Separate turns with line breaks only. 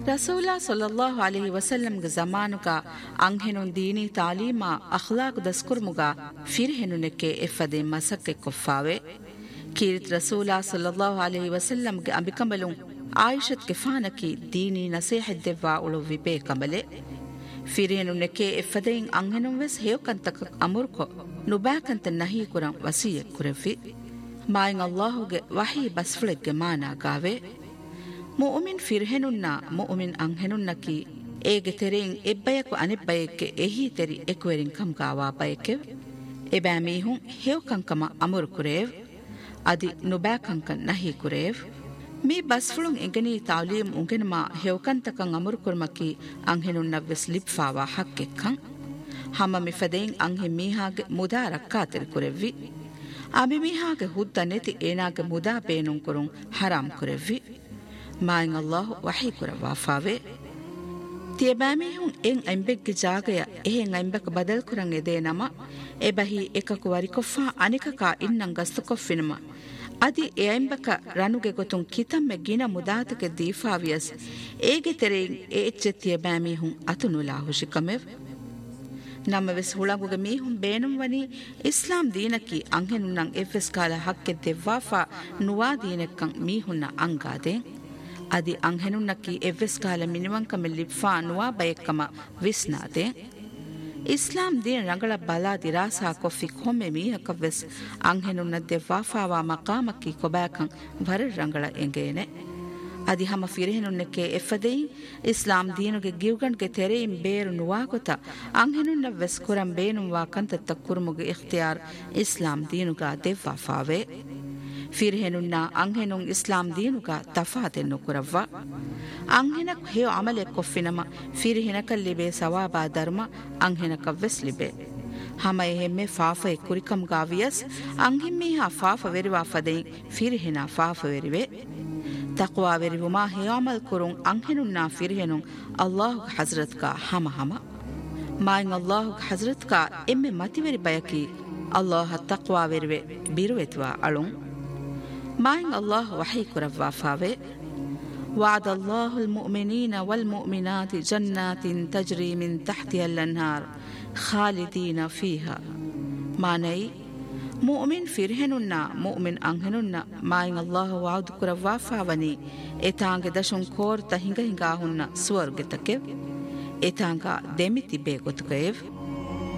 ರಸೂಲಾ ಸಲ್ಲಲ್ಲಾಹು ಅಲೈಹಿ ವಸಲ್ಲಂಗೆ ಜಮಾನುಗ ಅಂಹೆನುನ್ ದೀನಿ ತಾಲೀಮಾ ಅಖ್ಲಾಕ್ ದಸ್ಕುರ್ಮುಗ ಫಿರ್ಹೆನುನೆಕ್ಕೆ ಎಫ್ಫದೆ ಮಸಕ್ಕೆ ಕೊಫ್ಫಾವೆ ಕೀರಿತ್ ರಸೂಲಾ ಸಲ್ಲಲ್ಲಾಹು ಅಲೈಹಿ ವಸಲ್ಲಂಗೆ ಅಂಬಿಕಂಬಲು ಆಯಿಷತ್ ಗೆಫಾನಕಿ ದೀನಿ ನಸೀಹದ್ದೆವ್ವಾ ಉಳು ವಿಪೇ ಕಮಲೆ ಫಿರ್ಹೆನುನೆಕ್ಕೆ ಎಫ್ಫದೆಯಿಂ ಅಂಹೆನುನ್ ವೆಸ್ ಹೇಯಕಂತಕ ಅಮುರ್ಕೊ ನುಬಾಕಂತ ನಹಿ ಕುರಂ ವಸಿಯ ಕುರೆಫಿ ಮಾಯಿಂ ಅಲ್ಲಾಹುಗೆ ವಹಿ ಬಸ್ಫುಳೆಗ್ಗೆ ಮಾನಾಗಾವೆ ಮುಅ್ಮಿನ್ ಫಿರ್ಹೆನುನ್ನ ಮುಅ್ಮಿನ್ ಅಂಹೆನುನ್ನಕಿ ಏಗೆ ತೆರೆಯಿಂ ಎಬ್ಬಯಕು ಅನೆಬ್ಬಯಕ್ಕೆ ಎಹಿ ತೆರಿ ಎಕುವೆರಿಂ ಕಂಗಾವಾ ಬಯಕೆ ಎಬෑ ಮೀಹುಂ ಹೇಯಕಂಕಮ ಅಮುರು ಕುರೇವ್ ಅದಿ ನುಬಾಕಂಕನ್ ನಹಿ ಕುರೇವ್ ಮೀ ಬಸ್ಫುಳುಂ ಎಂಗನಿ ತಾಲೀಮ್ ಉಂಗೆನಮಾ ಹೇಯಕಂತಕಂ ಅಮುರು ಕುರ್ಮಕಿ ಅಂಹೆನುನ್ನವ್ವೆಸ್ ಲಿಪ್ಫಾವಾ ಹಕ್ಕೆಕ್ಕಂ ಹಮ ಮಿಫದೆಯಿಂ ಅಂಹೆ ಮೀಹಾಗೆ ಮುದಾ ರಕ್ಕಾತೆರಿ ಕುರೆವ್ವಿ ಅಮಿ ಮೀಹಾಗೆ ಹುದ್ದ ನೆತಿ ಏನಾಗೆ ಮುದಾ ಬೇನುಂ ಕುರುಂ ಹರಾಮ್ ಕುರೆವ್ವಿ ಮಾಯಿಂ ಅಲ್ಲಾಹು ವಹಿ ಕುರವಾಫಾವೆ ತಿಯಬಾಮಿಹುಂ ಎಂ ಐಂಬೆಗ್ಗೆ ಜಾಗಯ ಎಹೆಂ ಐಂಬಕ ಬದಲ್ ಕುರಂ ಎದೇ ನಮ ಎಬಹಿ ಎಕಕು ವರಿಕೊಫ್ಫಾ ಅನಿಕಕ ಇನ್ನಂ ಗಸ್ತು ಕೊಫ್ಫಿನಮ ಅದಿ ಎ ಐಂಬಕ ರನುಗೆ ಗೊತುಂ ಕಿತಮ್ಮೆ ಗಿನ ಮುದಾತಕ್ಕೆ ದೀಫಾವಿಯಸ್ ಏಗೆ ತೆರೆಯಿಂ ಎಚ್ಚೆ ತಿಯಬಾಮಿಹುಂ ಅತುನುಲಾ ಹುಶಿಕಮೆವ್ ನಮ್ಮ ವೆಸ್ ಹುಳಗುಗೆ ಮೀಹುಂ ಬೇನುಂ ವನಿ ಇಸ್ಲಾಂ ದೀನಕಿ ಅಂಹೆನುನ್ನಂ ಎಫ್ಎಸ್ ಕಾಲ ಹಕ್ಕೆ ದೆವ್ವಾಫಾ ನುವಾ ದೀನಕ್ಕಂ ಮೀಹುನ್ನ ಅಂಗಾದೆ ಅದಿ ಅಂಹೆನುನ್ನಕಿ ಎವ್ವೆಸ್ ಕಾಲ ಮಿನಿವಂಕಮ ಲಿಫ್ಫಾ ನುವಾ ಬಯಕ್ಕಮ ವಿಸ್ನಾದೆ ಇಸ್ಲಾಂ ದೀನ ರಂಗಳ ಬಲಾ ದಿರಾಸಾ ಕೊಫಿ ಕೊಮ್ಮೆ ಮೀಹಕವೆಸ್ ಅಂಹೆನುನ್ನ ದೆವ್ವಾಫಾವಾ ಮಕಾಮಕ್ಕಿ ಕೊಬಾಕಂ ವರ ರಂಗಳ ಎಂಗೇನೆ ಅದಿ ಹಮ ಫಿರ್ಹೆನುನ್ನಕ್ಕೆ ಎಫ್ಫದೆಯಿ ಇಸ್ಲಾಂ ದೀನುಗೆ ಗಿವ್ಗಣ್ಗೆ ತೆರೆಯಿಂ ಬೇರು ನುವಾಗೊತ ಅಂಹೆನುನ್ನ ವೆಸ್ ಕುರಂ ಬೇನುವಾ ಕಂತತ್ತ ಕುರುಮುಗೆ ಇಖ್ತಿಯಾರ್ ಇಸ್ಲಾಂ ದೀನುಗ ದೆವ್ವಾಫಾವೆ ಫಿರ್ಹೆನುನ್ನ ಅಂಹೆನುಂ ಇಸ್ಲಾಂ ದೀನುಗ ತಫಾತೆನ್ನು ಕುರವ್ವ ಅಂಹೆನಕ್ ಹೇಯೋ ಅಮಲೆ ಕೊಫ್ಫಿನಮ ಫಿರ್ಹೆನಕಲ್ಲಿಬೆ ಸವಾಬಾ ಧರ್ಮ ಅಂಹೆನಕವ್ವೆಸ್ ಲಿಬೆ ಹಮ ಎಹೆಮ್ಮೆ ಫಾಫೆ ಕುರಿಕಂ ಗಾವಿಯಸ್ ಅಂಹಿಮ್ಮೀಹಾ ಫಾಫ ವೆರಿವಾ ಫದೆಯಿಂ ಫಿರ್ಹೆನ ಫಾಫ ವೆರಿವೆ ತಕ್ವಾ ವೆರಿವುಮಾ ಹೇಯೋ ಅಮಲ್ ಕುರುಂ ಅಂಹೆನುನ್ನ ಫಿರ್ಹೆನುಂ ಅಲ್ಲಾಹುಗ ಹಜ್ರತ್ಗ ಹಮ ಹಮ ಮಾಯಿಂ ಅಲ್ಲಾಹುಗ ಹಜ್ರತ್ಗ ಎಮ್ಮೆ ಮತಿವೆರಿ ಬಯಕಿ ಅಲ್ಲಾಹ ತಕ್ವಾ ವೆರಿವೆ ಬಿರುವೆತ್ವಾ ಅಳುಂ ಮಾಯಿಂ ಅಲ್ಲಾಹ್ ವಹಿ ಕುರವ್ವಾಫಾವೆ وعد الله المؤمنين والمؤمنات جنات تجري من تحتها الأنهار خالدين فيها معنی مؤمن فرهنن مؤمن انهنن ماين الله وعد كروافاوني اتانگ دشون کور تهنگ هنگا هن سورگتکه اتانگ دمیتی بیگوتکیو